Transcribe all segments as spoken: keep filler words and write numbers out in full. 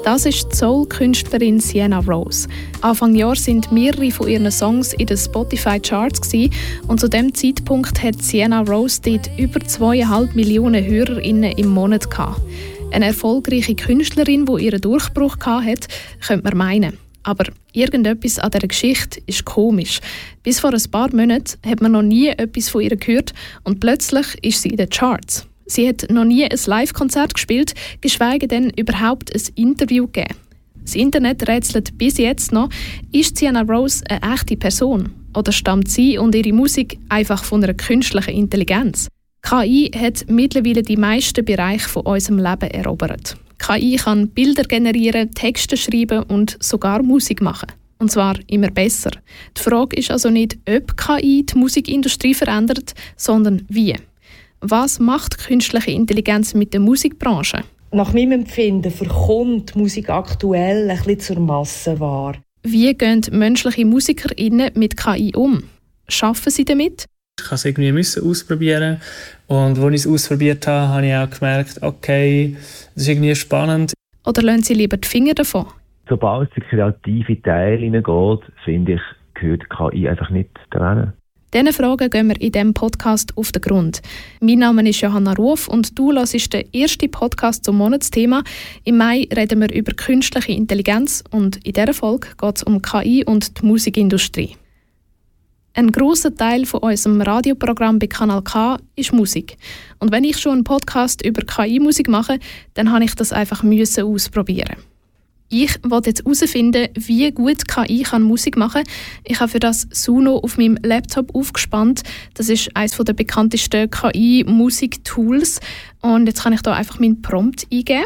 Das ist die Soul-Künstlerin Sienna Rose. Anfang Jahr sind mehrere von ihren Songs in den Spotify-Charts gewesen, und zu diesem Zeitpunkt hat Sienna Rose dort über zweieinhalb Millionen HörerInnen im Monat gehabt. Eine erfolgreiche Künstlerin, die ihren Durchbruch hatte, könnte man meinen. Aber irgendetwas an dieser Geschichte ist komisch. Bis vor ein paar Monaten hat man noch nie etwas von ihr gehört und plötzlich ist sie in den Charts. Sie hat noch nie ein Live-Konzert gespielt, geschweige denn überhaupt ein Interview gegeben. Das Internet rätselt bis jetzt noch, ist Sienna Rose eine echte Person? Oder stammt sie und ihre Musik einfach von einer künstlichen Intelligenz? K I hat mittlerweile die meisten Bereiche von unserem Leben erobert. K I kann Bilder generieren, Texte schreiben und sogar Musik machen. Und zwar immer besser. Die Frage ist also nicht, ob K I die Musikindustrie verändert, sondern wie. Was macht künstliche Intelligenz mit der Musikbranche? Nach meinem Empfinden verkommt die Musik aktuell ein bisschen zur Massenware. Wie gehen menschliche MusikerInnen mit K I um? Schaffen sie damit? Ich musste es irgendwie ausprobieren. Und als ich es ausprobiert habe, habe ich auch gemerkt, okay, das ist irgendwie spannend. Oder lassen sie lieber die Finger davon? Sobald der kreative Teil hineingeht, finde ich, gehört K I einfach nicht daran. Diesen Fragen gehen wir in diesem Podcast auf den Grund. Mein Name ist Johanna Ruf und du hörst den ersten Podcast zum Monatsthema. Im Mai reden wir über künstliche Intelligenz und in dieser Folge geht es um K I und die Musikindustrie. Ein grosser Teil von unserem Radioprogramm bei Kanal K ist Musik. Und wenn ich schon einen Podcast über K I-Musik mache, dann habe ich das einfach müssen ausprobieren. Ich wollte jetzt herausfinden, wie gut K I kann Musik machen kann. Ich habe für das Suno auf meinem Laptop aufgespannt. Das ist eines der bekanntesten K I-Musik-Tools. Und jetzt kann ich hier einfach meinen Prompt eingeben.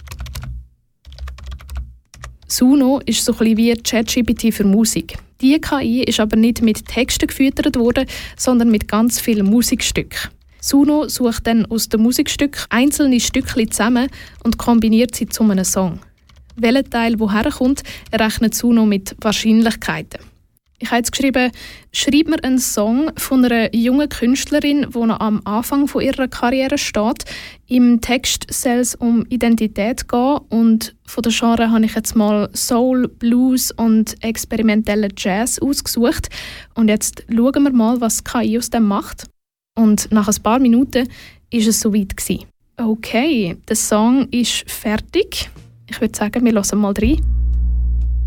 Suno ist so ein bisschen wie ChatGPT für Musik. Diese K I ist aber nicht mit Texten gefüttert worden, sondern mit ganz vielen Musikstücken. Suno sucht dann aus den Musikstücken einzelne Stückchen zusammen und kombiniert sie zu einem Song. Welcher Teil woher kommt, errechnet Suno mit Wahrscheinlichkeiten. Ich habe jetzt geschrieben, schreib mir einen Song von einer jungen Künstlerin, die noch am Anfang von ihrer Karriere steht. Im Text soll es um Identität gehen und von der Genre habe ich jetzt mal Soul, Blues und experimentellen Jazz ausgesucht. Und jetzt schauen wir mal, was K I aus dem macht. Und nach ein paar Minuten war es soweit gewesen. Okay, der Song ist fertig. Ich würde sagen, wir hören mal rein.